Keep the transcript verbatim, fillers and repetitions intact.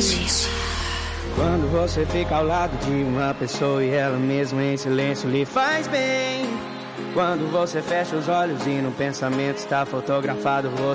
Quando você fica ao lado de uma pessoa e ela mesma em silêncio lhe faz bem. Quando você fecha os olhos e no pensamento está fotografado você.